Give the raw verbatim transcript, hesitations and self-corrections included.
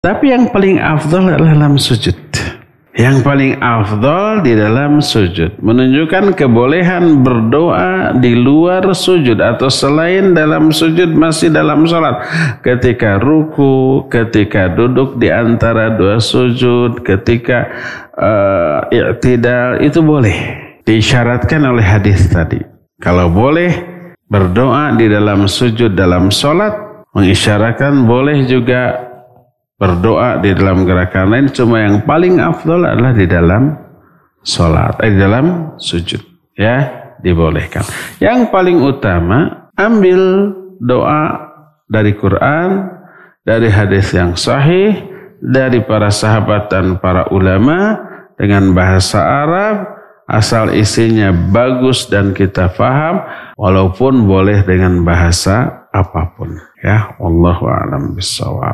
Tapi yang paling afdal adalah dalam sujud. Yang paling afdal di dalam sujud. Menunjukkan kebolehan berdoa di luar sujud atau selain dalam sujud masih dalam sholat. Ketika ruku, ketika duduk di antara dua sujud, ketika uh, i'tidal, itu boleh. Diisyaratkan oleh hadis tadi. Kalau boleh berdoa di dalam sujud dalam sholat, mengisyaratkan boleh juga berdoa di dalam gerakan lain, cuma yang paling afdal adalah di dalam sholat, eh, di dalam sujud, ya, dibolehkan. Yang paling utama, ambil doa dari Quran, dari hadis yang sahih, dari para sahabat dan para ulama, dengan bahasa Arab, asal isinya bagus dan kita faham, walaupun boleh dengan bahasa apapun, ya. Wallahu a'lam bishawab.